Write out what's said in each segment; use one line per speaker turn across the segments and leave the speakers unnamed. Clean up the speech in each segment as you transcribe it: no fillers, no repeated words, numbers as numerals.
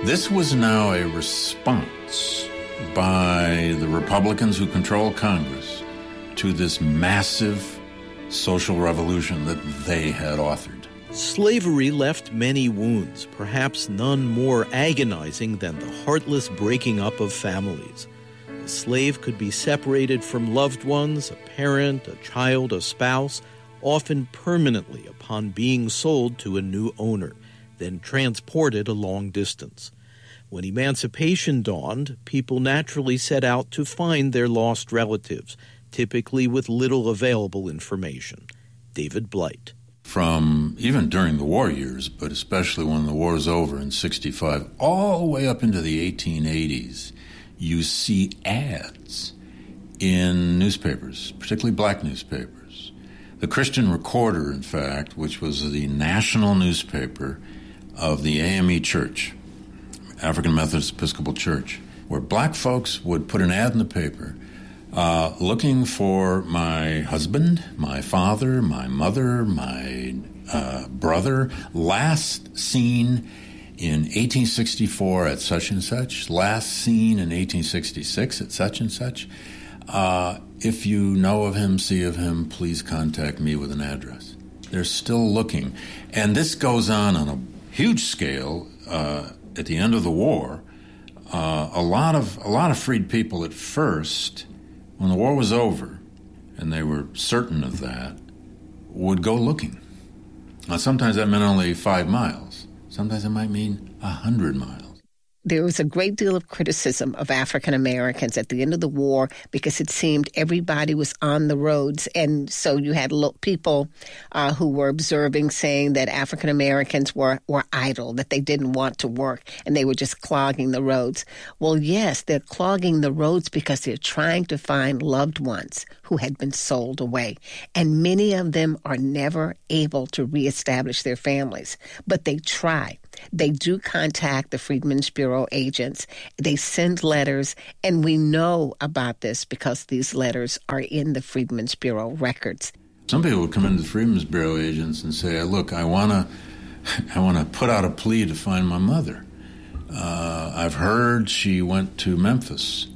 This was now a response by the Republicans who control Congress to this massive social revolution that they had authored.
Slavery left many wounds, perhaps none more agonizing than the heartless breaking up of families. A slave could be separated from loved ones, a parent, a child, a spouse, often permanently upon being sold to a new owner, then transported a long distance. When emancipation dawned, people naturally set out to find their lost relatives, typically with little available information. David Blight.
From even during the war years, but especially when the war is over in 65, all the way up into the 1880s, you see ads in newspapers, particularly black newspapers. The Christian Recorder, in fact, which was the national newspaper of the AME Church, African Methodist Episcopal Church, where black folks would put an ad in the paper looking for my husband, my father, my mother, my brother, last seen in 1864 at such and such, last seen in 1866 at such and such. If you know of him, see of him, please contact me with an address. They're still looking. And this goes on a huge scale at the end of the war. A lot of freed people at first, when the war was over, and they were certain of that, would go looking. Now, sometimes that meant only 5 miles. Sometimes it might mean 100 miles.
There was a great deal of criticism of African Americans at the end of the war because it seemed everybody was on the roads. And so you had people who were observing saying that African Americans were idle, that they didn't want to work, and they were just clogging the roads. Well, yes, they're clogging the roads because they're trying to find loved ones who had been sold away. And many of them are never able to reestablish their families, but they try. They do contact the Freedmen's Bureau agents. They send letters, and we know about this because these letters are in the Freedmen's Bureau records.
Some people would come into the Freedmen's Bureau agents and say, look, I want to put out a plea to find my mother. I've heard she went to Memphis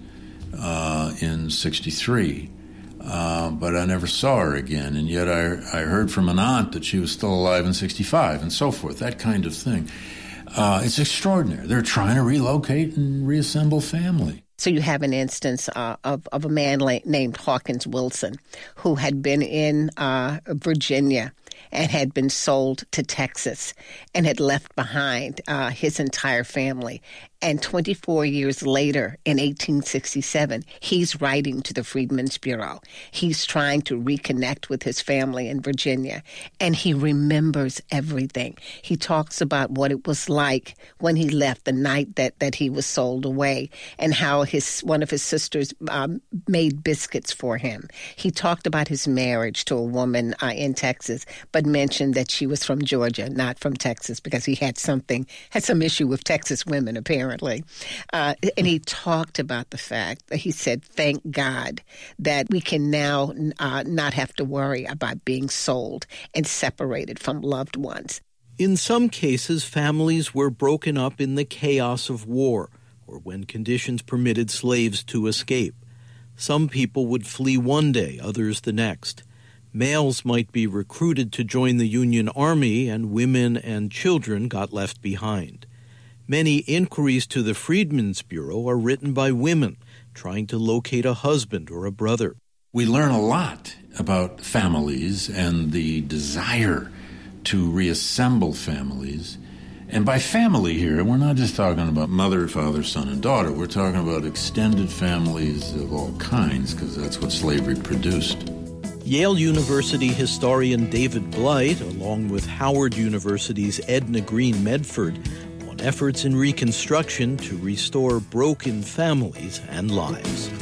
in 63, but I never saw her again, and yet I heard from an aunt that she was still alive in 65, and so forth, that kind of thing. It's extraordinary. They're trying to relocate and reassemble family.
So you have an instance of a man named Hawkins Wilson who had been in Virginia and had been sold to Texas and had left behind his entire family. And 24 years later, in 1867, he's writing to the Freedmen's Bureau. He's trying to reconnect with his family in Virginia, and he remembers everything. He talks about what it was like when he left the night that he was sold away, and how one of his sisters made biscuits for him. He talked about his marriage to a woman in Texas, but mentioned that she was from Georgia, not from Texas, because he had some issue with Texas women, apparently. And he talked about the fact that he said, thank God that we can now not have to worry about being sold and separated from loved ones.
In some cases, families were broken up in the chaos of war or when conditions permitted slaves to escape. Some people would flee one day, others the next. Males might be recruited to join the Union Army, and women and children got left behind. Many inquiries to the Freedmen's Bureau are written by women trying to locate a husband or a brother.
We learn a lot about families and the desire to reassemble families. And by family here, we're not just talking about mother, father, son, and daughter. We're talking about extended families of all kinds, because that's what slavery produced.
Yale University historian David Blight, along with Howard University's Edna Green Medford, on efforts in Reconstruction to restore broken families and lives.